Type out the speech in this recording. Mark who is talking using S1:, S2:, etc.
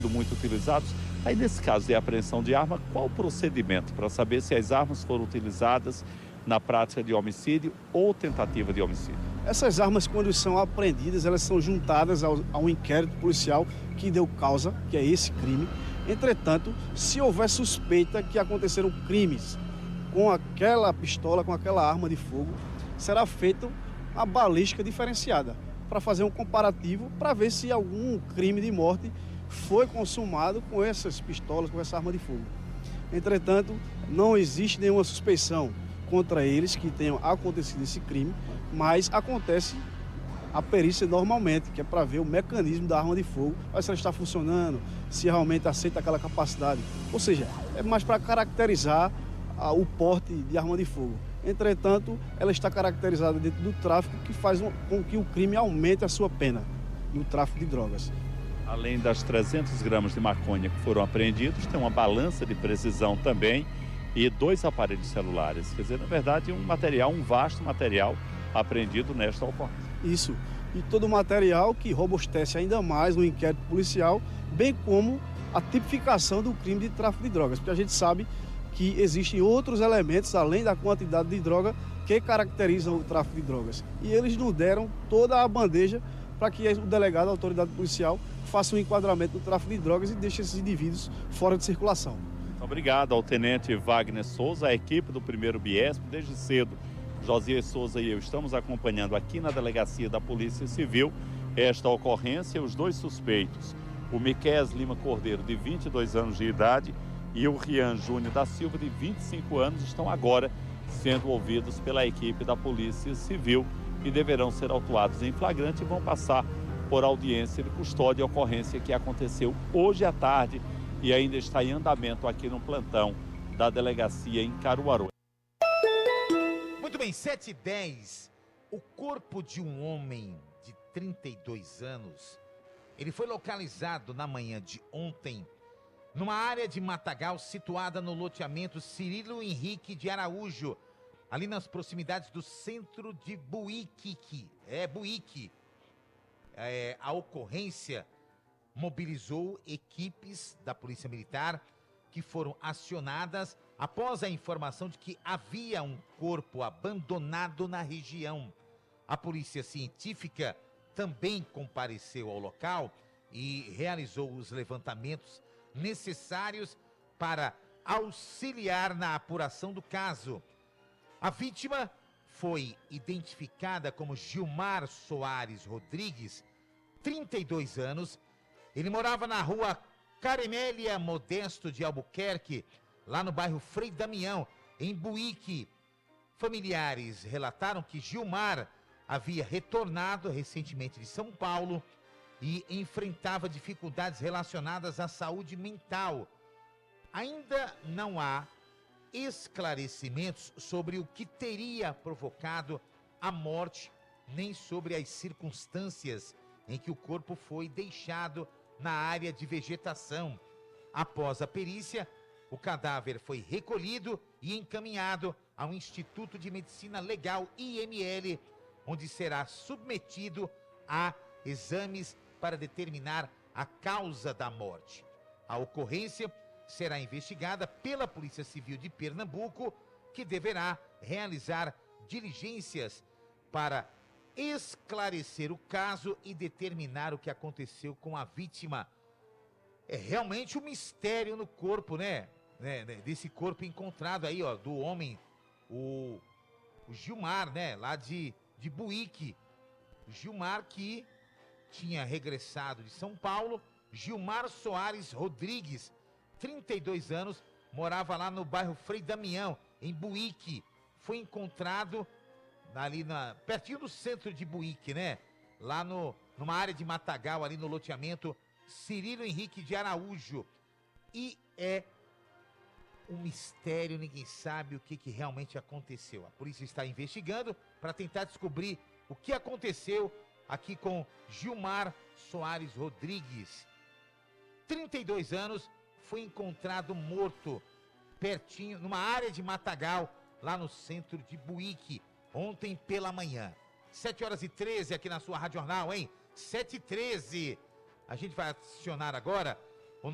S1: muito utilizados. Aí, nesse caso de apreensão de arma, qual o procedimento para saber se as armas foram utilizadas na prática de homicídio ou tentativa de homicídio?
S2: Essas armas, quando são apreendidas, elas são juntadas ao inquérito policial que deu causa, que é esse crime. Entretanto, se houver suspeita que aconteceram crimes com aquela pistola, com aquela arma de fogo, será feita a balística diferenciada para fazer um comparativo para ver se algum crime de morte foi consumado com essas pistolas, com essa arma de fogo. Entretanto, não existe nenhuma suspeição contra eles que tenham acontecido esse crime, mas acontece a perícia normalmente, que é para ver o mecanismo da arma de fogo, se ela está funcionando, se realmente aceita aquela capacidade. Ou seja, é mais para caracterizar o porte de arma de fogo. Entretanto, ela está caracterizada dentro do tráfico, que faz com que o crime aumente a sua pena no tráfico de drogas.
S1: Além das 300 gramas de maconha que foram apreendidos, tem uma balança de precisão também e 2 aparelhos celulares. Quer dizer, na verdade, um vasto material apreendido nesta ocorrência.
S2: Isso. E todo o material que robustece ainda mais o inquérito policial, bem como a tipificação do crime de tráfico de drogas. Porque a gente sabe que existem outros elementos, além da quantidade de droga, que caracterizam o tráfico de drogas. E eles nos deram toda a bandeja para que o delegado, a autoridade policial, faça um enquadramento do tráfico de drogas e deixe esses indivíduos fora de circulação.
S1: Obrigado ao tenente Wagner Souza, a equipe do 1º BIESP, desde cedo. Josias Souza e eu estamos acompanhando aqui na delegacia da Polícia Civil esta ocorrência. Os 2 suspeitos, o Miqués Lima Cordeiro, de 22 anos de idade, e o Rian Júnior da Silva, de 25 anos, estão agora sendo ouvidos pela equipe da Polícia Civil e deverão ser autuados em flagrante e vão passar por audiência de custódia, ocorrência que aconteceu hoje à tarde e ainda está em andamento aqui no plantão da delegacia em Caruaru.
S3: Muito bem, 7h10. O corpo de um homem de 32 anos, ele foi localizado na manhã de ontem numa área de matagal situada no loteamento Cirilo Henrique de Araújo, ali nas proximidades do centro de Buíque. A ocorrência mobilizou equipes da Polícia Militar que foram acionadas após a informação de que havia um corpo abandonado na região. A Polícia Científica também compareceu ao local e realizou os levantamentos necessários para auxiliar na apuração do caso. A vítima foi identificada como Gilmar Soares Rodrigues, 32 anos. Ele morava na rua Caremélia Modesto de Albuquerque, lá no bairro Frei Damião, em Buíque. Familiares relataram que Gilmar havia retornado recentemente de São Paulo e enfrentava dificuldades relacionadas à saúde mental. Ainda não há esclarecimentos sobre o que teria provocado a morte, nem sobre as circunstâncias em que o corpo foi deixado na área de vegetação. Após a perícia, o cadáver foi recolhido e encaminhado ao Instituto de Medicina Legal, IML, onde será submetido a exames para determinar a causa da morte. A ocorrência será investigada pela Polícia Civil de Pernambuco, que deverá realizar diligências para esclarecer o caso e determinar o que aconteceu com a vítima. É realmente um mistério no corpo, né? Desse corpo encontrado aí, ó, do homem, o Gilmar, né? Lá de Buíque. O Gilmar que tinha regressado de São Paulo. Gilmar Soares Rodrigues, 32 anos, morava lá no bairro Frei Damião, em Buíque. Foi encontrado ali pertinho do centro de Buíque, né? Lá numa área de matagal, ali no loteamento Cirilo Henrique de Araújo. E é um mistério, ninguém sabe o que realmente aconteceu. A polícia está investigando para tentar descobrir o que aconteceu aqui com Gilmar Soares Rodrigues. 32 anos, foi encontrado morto pertinho, numa área de matagal, lá no centro de Buíque, ontem pela manhã. 7h13 aqui na sua Rádio Jornal, hein? 7h13. A gente vai acionar agora